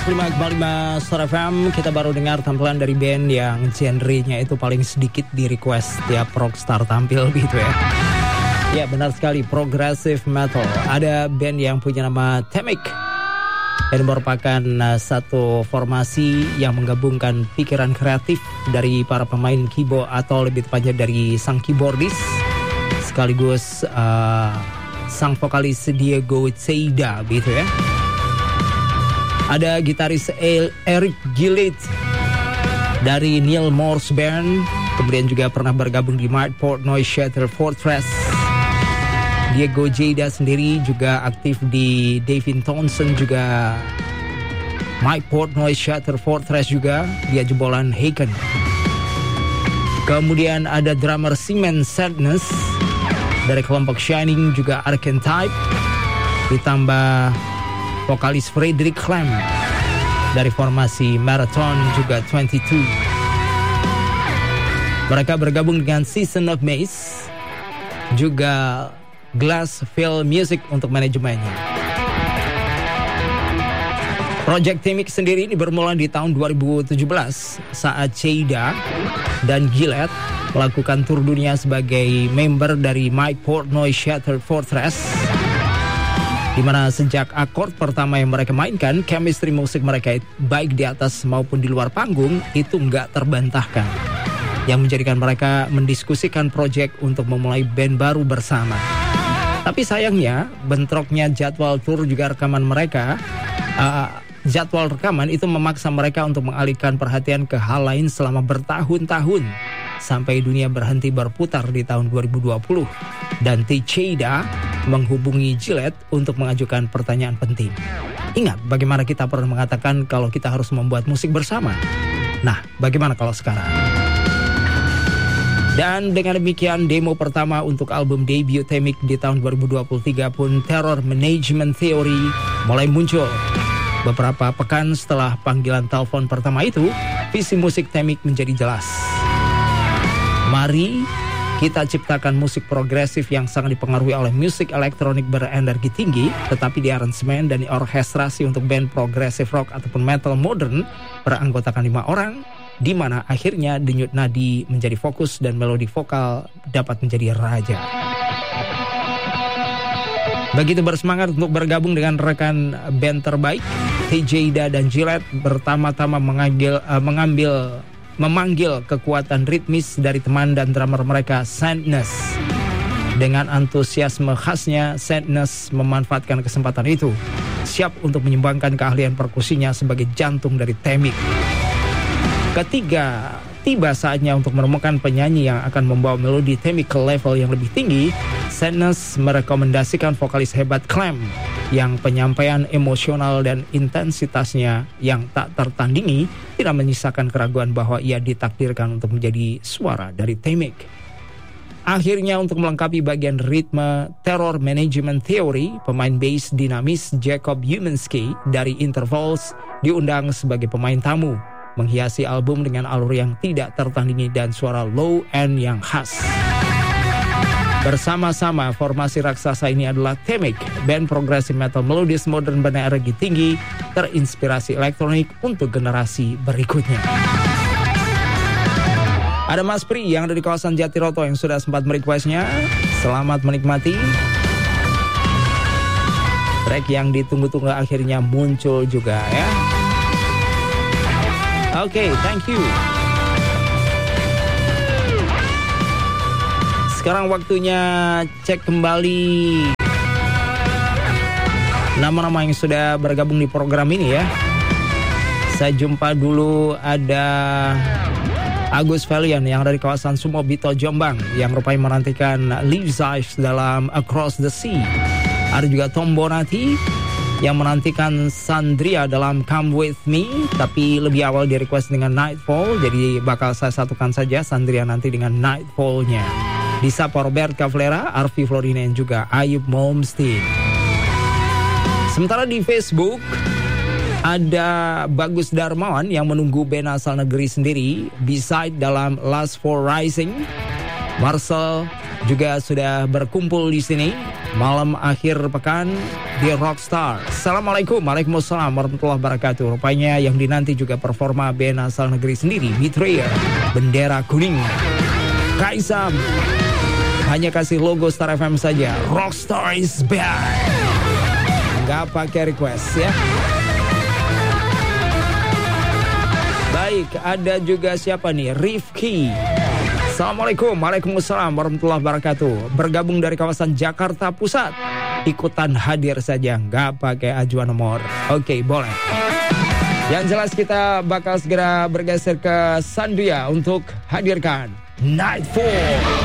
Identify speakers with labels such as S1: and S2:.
S1: 5,5 Star FM. Kita baru dengar tampilan dari band yang genre-nya itu paling sedikit di request tiap rockstar tampil gitu ya. Ya benar sekali, progressive metal. Ada band yang punya nama Temic, yang merupakan satu formasi yang menggabungkan pikiran kreatif dari para pemain keyboard, atau lebih tepatnya dari sang keyboardis sekaligus sang vokalis Diego Ceida gitu ya. Ada gitaris Eric Gillett dari Neil Morse Band, kemudian juga pernah bergabung di Mike Portnoy Shattered Fortress. Diego Ceida sendiri juga aktif di Devin Townsend, juga Mike Portnoy Shattered Fortress juga, dia jebolan Haken. Kemudian ada drummer Simon Sadness dari kelompok Shining, juga Archetype, ditambah vokalis Frederick Clem dari formasi Marathon, juga 22. Mereka bergabung dengan Season of Maze, juga Glassfield Music untuk manajemennya. Project Temic sendiri ini bermula di tahun 2017 saat Ceida dan Gillett melakukan tur dunia sebagai member dari Mike Portnoy Shattered Fortress, di mana sejak akord pertama yang mereka mainkan, chemistry musik mereka baik di atas maupun di luar panggung itu nggak terbantahkan, yang menjadikan mereka mendiskusikan proyek untuk memulai band baru bersama. Tapi sayangnya bentroknya jadwal tur juga rekaman mereka, jadwal rekaman itu memaksa mereka untuk mengalihkan perhatian ke hal lain selama bertahun-tahun, sampai dunia berhenti berputar di tahun 2020 dan Ceida menghubungi Gillett untuk mengajukan pertanyaan penting. Ingat bagaimana kita pernah mengatakan kalau kita harus membuat musik bersama? Nah, bagaimana kalau sekarang? Dan dengan demikian demo pertama untuk album debut Temic di tahun 2023 pun, Terror Management Theory, mulai muncul. Beberapa pekan setelah panggilan telepon pertama itu, visi musik Temic menjadi jelas. Mari kita ciptakan musik progresif yang sangat dipengaruhi oleh musik elektronik berenergi tinggi, tetapi di aransemen dan orkestrasi untuk band progressive rock ataupun metal modern beranggotakan 5 orang, di mana akhirnya denyut nadi menjadi fokus dan melodi vokal dapat menjadi raja. Begitu bersemangat untuk bergabung dengan rekan band terbaik, Ceida dan Gillett pertama-tama memanggil kekuatan ritmis dari teman dan drummer mereka, Sadness. Dengan antusiasme khasnya, Sadness memanfaatkan kesempatan itu, siap untuk menyumbangkan keahlian perkusinya sebagai jantung dari Temic. Ketika tiba saatnya untuk menemukan penyanyi yang akan membawa melodi Temic ke level yang lebih tinggi, Sadness merekomendasikan vokalis hebat Clem yang penyampaian emosional dan intensitasnya yang tak tertandingi tidak menyisakan keraguan bahwa ia ditakdirkan untuk menjadi suara dari Temic. Akhirnya untuk melengkapi bagian ritme Terror Management Theory, pemain bass dinamis Jacob Umansky dari Intervals diundang sebagai pemain tamu, menghiasi album dengan alur yang tidak tertandingi dan suara low end yang khas. Bersama-sama formasi raksasa ini adalah Temic, band progressive metal melodis modern berenergi tinggi, terinspirasi elektronik untuk generasi berikutnya. Ada Mas Pri yang dari kawasan Jatiroto yang sudah sempat merequestnya. Selamat menikmati. Track yang ditunggu-tunggu akhirnya muncul juga ya. Oke, thank you. Sekarang waktunya cek kembali nama-nama yang sudah bergabung di program ini ya. Saya jumpa dulu ada Agus Valian yang dari kawasan Sumobito, Jombang, yang rupanya menantikan Leaves Eyes dalam Across the Sea. Ada juga Tom Bonati yang menantikan Sandria dalam Come With Me, tapi lebih awal di request dengan Nightfall, jadi bakal saya satukan saja Sandria nanti dengan Nightfall-nya. Disapa Robert Cavalera, Arfi Florina, dan juga Ayub Momstein. Sementara di Facebook ada Bagus Darmawan yang menunggu band asal negeri sendiri, B-side dalam Last for Rising. Marcel juga sudah berkumpul di sini malam akhir pekan di Rockstar. Assalamualaikum, waalaikumsalam warahmatullahi wabarakatuh. Rupanya yang dinanti juga performa band asal negeri sendiri, Betrayer, bendera kuning. Kaisam hanya kasih logo Star FM saja. Rockstar is back. Nggak pakai request ya. Baik, ada juga siapa nih? Rifki. Assalamualaikum, waalaikumsalam warahmatullahi wabarakatuh. Bergabung dari kawasan Jakarta Pusat. Ikutan hadir saja, nggak pakai ajuan nomor. Oke, boleh. Yang jelas kita bakal segera bergeser ke Sandia untuk hadirkan Nightfall.